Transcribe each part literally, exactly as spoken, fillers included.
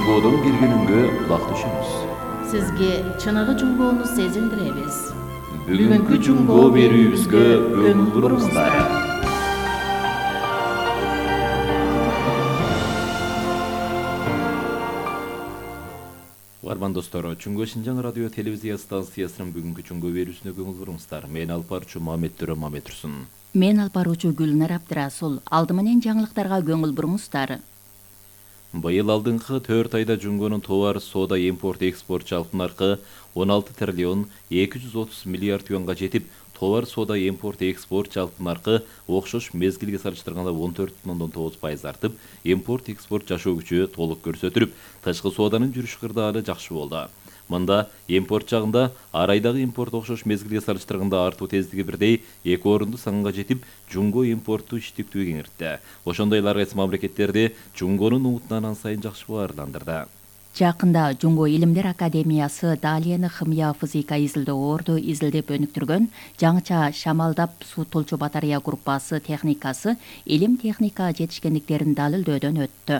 Жунгодон келгениңге улак түшөбүз. Сизге чыныгы жунгоону сезилдиребиз. Бүгүнкү жунгоо берүүбүзгө көңүл буруңуздар. Барман достор, Чунго Шинжаң радио телевизия станциясынын бүгүнкү жунгоо берүүсүнө көңүл буруңуздар. Мен алып баруучу Мамет Төрө Мамет Турсун. Мен алып баруучу Гүлнар Абдырасул. Алды менен жаңылыктарга көңүл буруңуздар. Быйыл алдыңкы төрт айда жунгонун товар соода импорт экспорт жалпы наркы он алты триллион эки жүз отуз миллиард юанга жетип, товар соода импорт экспорт жалпы наркы окшош мезгилге салыштырганда он төрт бүтүн ондон тогуз пайыз артып, импорт экспорт жашоо күчү толук көрсөтүлүп, тышкы сооданын жүрүш кырдаалы жакшы болду. Мында импорт жагында ар айдагы импорт окшош мезгилге салыштырганда артуу тездиги бирдей эки орунду санга жетип, жунго импортту иштиктүү кеңиртти. Ошондой эле ар кайсы мамлекеттерди жунгонун умутунан ан сайын жакшы баарландырды. Жакында Жунго Илимдер Академиясы Далияны химия физика изилдөө орду изилдеп өнүктүргөн жаңыча шамалдап суутулчу батарея группасы техникасы илим техника жетишкендиктерин далилдөөдөн өттү.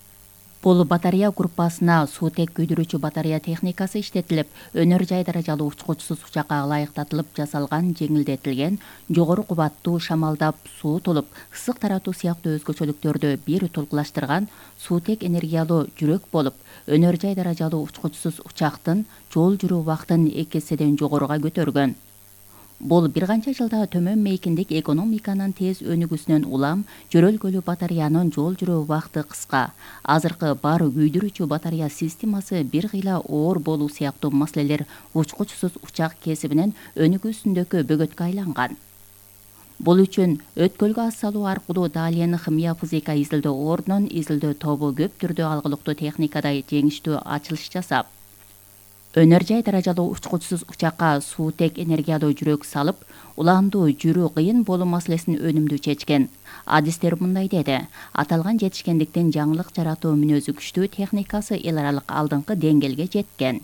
Бул батарея группасына суутек күйдүрүүчү батарея техникасы иштетилип, өнөр жай даражалуу учкучсуз учакка ылайыктатылып жасалган жеңилдетилген, жогору кубаттуу шамалдап суутулуп, ысык таратуу сыяктуу өзгөчөлүктөрдү бир толукташтырган суутек энергиялуу жүрөк болуп, өнөр жай даражалуу учкучсуз учактын жол жүрүү убактын эки эседен жогоруга көтөргөн. Бул бир канча жылда төмөн мейкиндик экономиканын тез өнүгүүсүнөн улам жөрөлгөлүү батареянын жол жүрүү убакты кыска. Азыркы бар күйдүрүүчү батарея системасы бир кыйла оор болуу сыяктуу маселелер учкучсуз учак кесибинин өнүгүүсүндөгү бөгөткө айланган. Бул үчүн өткөлгө ас салуу аркылуу Далияны химия физика изилдөө ордунун изилдөө тобу көп түрдүү алгылыктуу техникада жеңиштүү ачылыш жасап, өнөр жай даражалуу учкучсуз учакка суутек энергиялуу жүрөк салып, улаандуу жүрүү кыйын болуу маселесин өнүмдүү чечкен. Адистер мындай деди: аталган жетишкендиктин жаңылык жаратуу мүнөзү күчтүү техникасы эл аралык алдыңкы деңгээлге жеткен.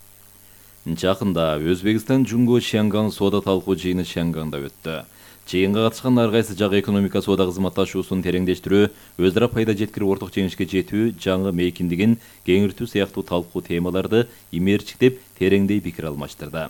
Жакында Өзбекстан Жунго Шианган соода талкуу жыйыны Шианганда өттү. Жыйынга катышкан ар кайсы жак экономика соода кызматташуусун тереңдештирүү, өз ара пайда жеткирип орток жеңишке жетүү, жаңы мейкиндигин кеңиртүү сыяктуу талкуу темаларды имерчиктеп, тереңдей пикир алмаштырды.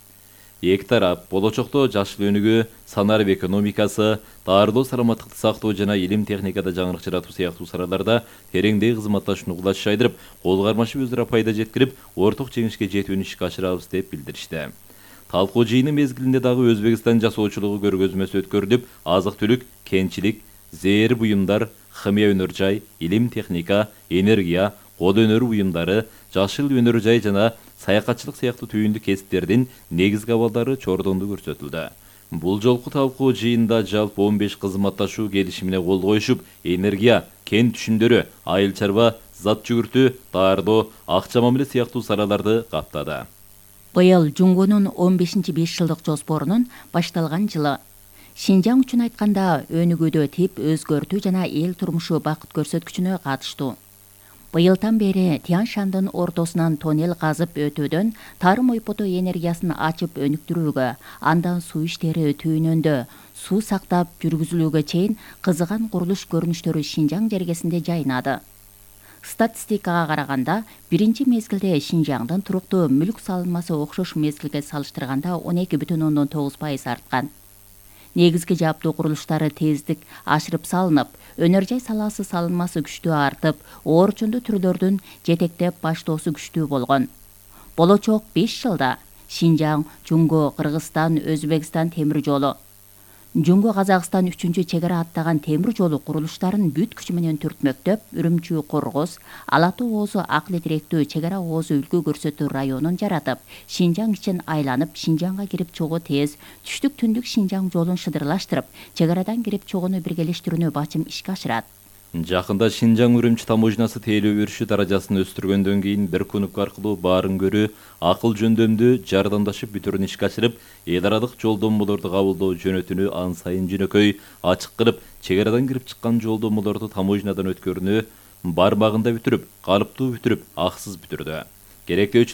Эки тарап болочокто жашыл өнүгүү, санарып экономикасы, даарылоо саламаттыкты сактоо жана илим техникада жаңылык жаратуу сыяктуу салаларда тереңдей кызматташууну кулач жайдырып, кол кармашып өз ара пайда жеткирип, орток жеңишке жетүүнү ишке ашырабыз деп билдиришти. Талкуу жыйыны мезгилинде дагы Өзбекстан жасоочулугу көргөзмөсү өткөрүлүп, азык-түлүк, кенчилик, зээр буюмдар, химия өнөр жай, илим техника, энергия, кол өнөрү буюмдары, жашыл өнөр жай жана саякатчылык сыяктуу түйүндү кесиптердин негизги абалдары чордондуу көрсөтүлдү. Бул жолку талкуу жыйында жалпы он беш кызматташуу келишимине кол коюшуп, энергия, кен түшүмдөрү, айыл чарба, зат жүгүртүү, даарылоо, акча мамиле сыяктуу салаларды каптады. Быйыл Жунгонун он бешинчи беш жылдык жоспорунун башталган жылы. Шинжаң үчүн айтканда өнүгүүдө тип өзгөртүү жана эл турмушу бакыт көрсөткүчүнө катыштуу. Быйылдан бери Тянь Шандын ортосунан тоннел казып өтүүдөн тарым ойпоту энергиясын ачып өнүктүрүүгө, андан суу иштери түйүнөндө суу сактап жүргүзүлүүгө чейин кызыган курулуш көрүнүштөрү Шинжаң жергесинде жайнады. Статистикага караганда, биринчи мезгилде Шинжаңдын туруктуу мүлк салынмасы окшош мезгилге салыштырганда он эки бүтүн ондон тогуз пайыз арткан. Негизги жаптуу курулуштары тездик ашырып салынып, өнөр жай саласы салынмасы күчтүү артып, оорчундуу түрлөрдүн жетектеп баштоосу күчтүү болгон. Болочок беш жылда Шинжаң, Жунго, Кыргызстан, Өзбекстан темир жолу, Жунго Казакстан үчүнчү чегара аттаган темир жолу курулуштарын бүт күчү менен түртмөктөп, Үрүмчү, Коргоз, Алаты оозу акли тиректүү чегара оозу үлгү көрсөтүү районун жаратып, Шинжаң ичин айланып, Шинжаңга кирип чогуу тез, түштүк түндүк Шинжаң жолун шыдырлаштырып, чегарадан кирип чогууну биргелештирүүнү бачым ишке ашырат. Жакында Шинжаң Үрүмчү таможнасы тейлөө өрүшү даражасын өстүргөндөн кийин бир кунук аркылуу баарын көрүү, акыл жөндөмдү жардамдашып бүтүрүн ишке ашырып, эл аралык жолдомолорду кабылдоо жөнөтүнү ан сайын жөнөкөй, ачык кылып, чегарадан кирип чыккан жолдомолорду таможнадан өткөрүүнү бармагында бүтүрүп, калыптуу бүтүрүп, аксыз бүтүрдү. Керектөөчү